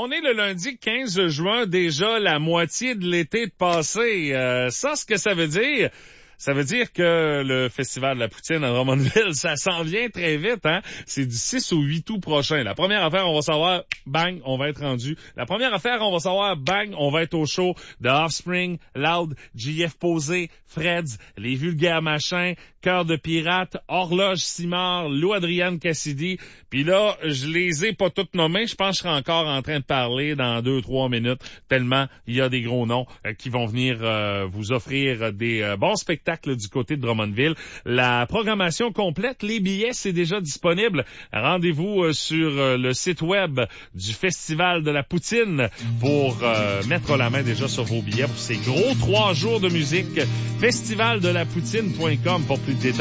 On est le lundi 15 juin, déjà la moitié de l'été de passé. Ça, ce que ça veut dire... Ça veut dire que le Festival de la Poutine à Drummondville, ça s'en vient très vite, hein? C'est du 6 au 8 août prochain. La première affaire, on va savoir, bang, on va être rendu. La première affaire, on va savoir, bang, on va être au show de Offspring, Loud, JF Posé, Freds, Les Vulgaires Machins, Cœur de Pirate, Horloge Simard, Lou Adrienne Cassidy. Puis là, je les ai pas toutes nommées. Je pense que je serai encore en train de parler dans 2-3 minutes, tellement il y a des gros noms qui vont venir vous offrir des bons spectacles du côté de Drummondville. La programmation complète, les billets, c'est déjà disponible. Rendez-vous sur le site web du Festival de la Poutine pour mettre la main déjà sur vos billets pour ces gros 3 jours de musique. Festivaldelapoutine.com pour plus de détails.